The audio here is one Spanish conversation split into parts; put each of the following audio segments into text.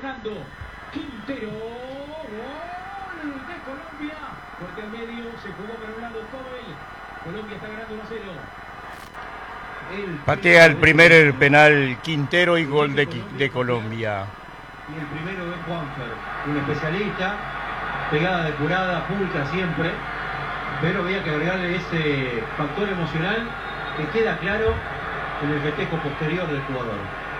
ganando. Quintero, gol de Colombia. Corte al medio, se jugó para un lado Cobel. Colombia está ganando 1-0. Patea el primer penal Quintero y gol de Colombia. Y el primero es Juanfer, un especialista, pegada depurada, pulca siempre, pero había que agregarle ese factor emocional que queda claro en el festejo posterior del jugador.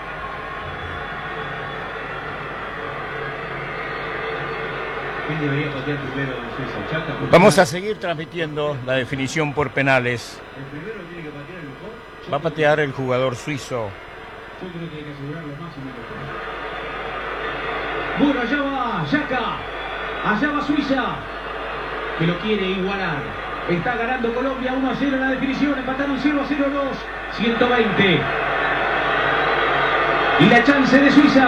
¿Quién debería patear primero en Suiza? Chaca. Vamos a seguir transmitiendo la definición por penales. El primero tiene que patear el mejor. Va a patear el jugador suizo. Yo creo que hay que asegurar lo máximo. Bueno, allá va Chaca. Allá va Suiza, que lo quiere igualar. Está ganando Colombia 1-0 en la definición. Empataron 0-0-2. 120. Y la chance de Suiza.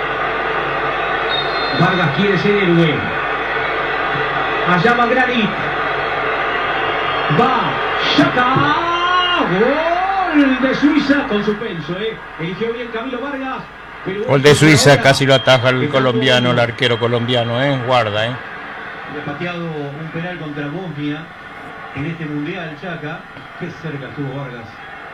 Vargas quiere ser héroe. Allá va Granit. Va Chaca. Gol de Suiza con suspenso. Eligió bien Camilo Vargas. Gol de Suiza, casi lo ataja el colombiano, el arquero colombiano, guarda, Le ha pateado un penal contra Bosnia en este mundial, Chaca. Qué cerca estuvo Vargas.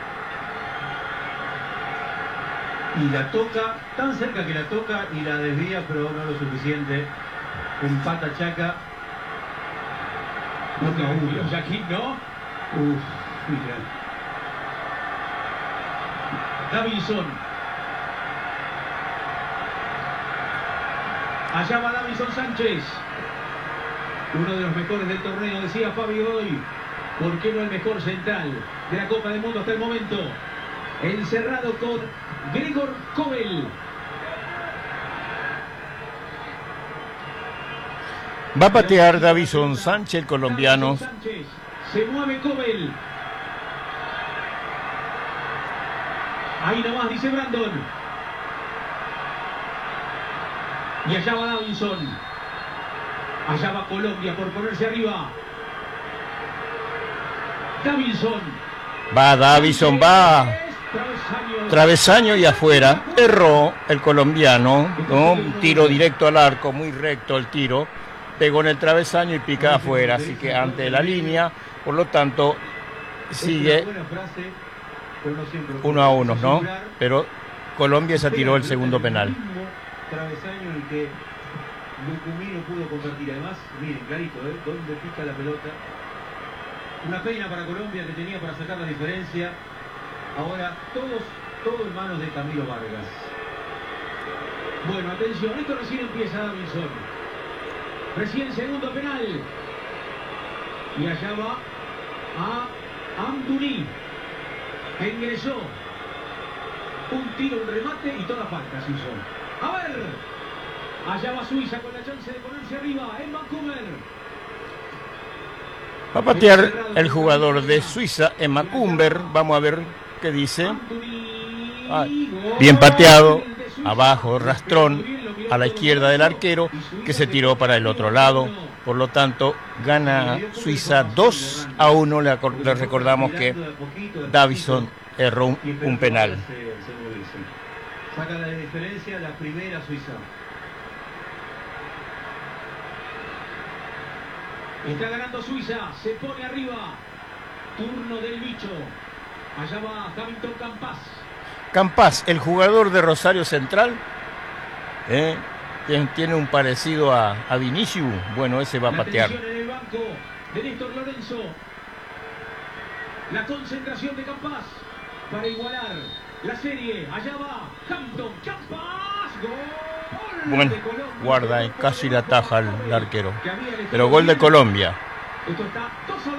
Y la toca, tan cerca que la toca y la desvía, pero no lo suficiente. Empata Chaca. 1-1. Jaquín, ¿no? Uf, mira. Davinson. Allá va Davinson Sánchez. Uno de los mejores del torneo, decía Fabio hoy. ¿Por qué no el mejor central de la Copa del Mundo hasta el momento? Encerrado con Gregor Kobel. Va a patear Davinson Sánchez, el colombiano. Sánchez. Se mueve Kobel. Ahí nomás, dice Brandon. Y allá va Davinson. Allá va Colombia por ponerse arriba. Davinson. Va Davinson, va. Travesaño y afuera. Erró el colombiano, ¿no? Un tiro directo al arco, muy recto el tiro. Pegó en el travesaño y pica afuera. Así que ante la línea, por lo tanto, sigue 1-1, ¿no? Pero Colombia se tiró el segundo penal. Travesaño en el que Lucumí no pudo convertir. Además, miren, clarito, dónde pica la pelota. Una pena para Colombia que tenía para sacar la diferencia. Ahora todo en manos de Camilo Vargas. Bueno, atención, esto recién empieza Davinson. Recién segundo penal. Y allá va a Amdouni, que ingresó. Un tiro, un remate y toda falta se hizo. A ver. Allá va Suiza con la chance de ponerse arriba en Vancouver. Va a patear el jugador de Suiza en Vancouver. Vamos a ver qué dice. Bien pateado. Abajo, rastrón a la izquierda del arquero, que se tiró para el otro lado. Por lo tanto, gana Suiza 2-1. Le recordamos que Davinson erró un penal. Saca la diferencia la primera Suiza. Está ganando Suiza, se pone arriba. Turno del bicho. Allá va Hamilton Campas. Campas, el jugador de Rosario Central, tiene un parecido a Vinicius. Bueno, ese va a patear. La atención en el banco de Néstor Lorenzo. La concentración de Campas para igualar la serie. Allá va Hamilton Campas. Gol. Bueno, guarda, casi la ataja el arquero. Pero gol de Colombia. Esto está 2-2.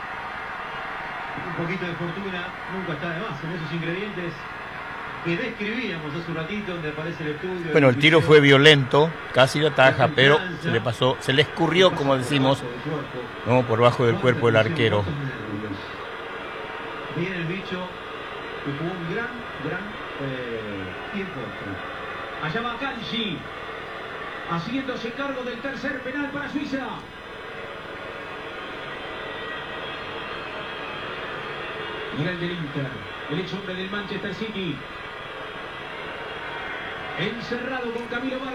Un poquito de fortuna nunca está de más en esos ingredientes que describíamos hace un ratito, donde aparece el estudio. Bueno, el tiro fue violento, casi la ataja, pero se le pasó, se le escurrió, como decimos, no, por bajo del cuerpo del arquero. Viene el bicho, que jugó un gran tiempo. Allá va Kanji, haciéndose cargo del tercer penal para Suiza. Mira el del Inter, el ex hombre del Manchester City. Encerrado con Camilo Vargas.